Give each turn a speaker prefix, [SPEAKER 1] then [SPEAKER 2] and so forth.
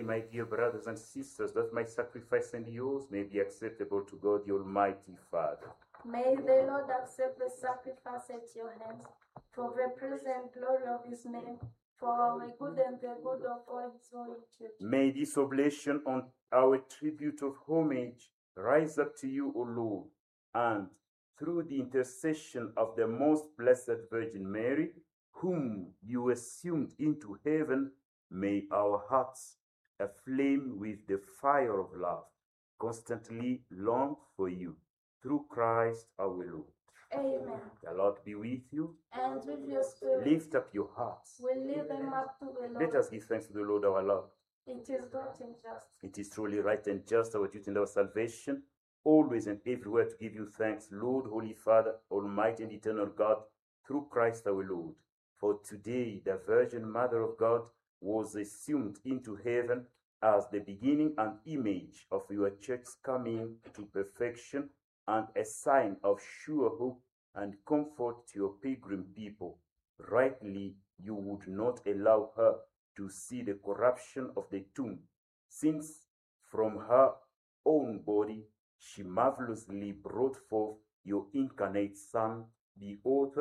[SPEAKER 1] pray, my dear brothers and sisters, that my sacrifice and yours may be acceptable to God, the Almighty Father.
[SPEAKER 2] May the Lord accept the sacrifice at your hands for the praise and glory of his name, for our good and the good of all his holy church.
[SPEAKER 1] May this oblation on our tribute of homage rise up to you, O Lord, and through the intercession of the most blessed Virgin Mary, whom you assumed into heaven, may our hearts, aflame with the fire of love, constantly long for you. Through Christ our Lord.
[SPEAKER 2] Amen.
[SPEAKER 1] The Lord be with you.
[SPEAKER 2] And with your spirit,
[SPEAKER 1] Lift up your hearts.
[SPEAKER 2] we lift them up to the Lord.
[SPEAKER 1] Let us give thanks to the Lord our Lord.
[SPEAKER 2] It is right and just.
[SPEAKER 1] It is truly right and just, our duty and our salvation, always and everywhere to give you thanks, Lord, Holy Father, Almighty and eternal God, through Christ our Lord. For today the Virgin Mother of God was assumed into heaven as the beginning and image of your church's coming to perfection, and a sign of sure hope and comfort to your pilgrim people. Rightly, you would not allow her to see the corruption of the tomb, since from her own body she marvelously brought forth your incarnate Son, the author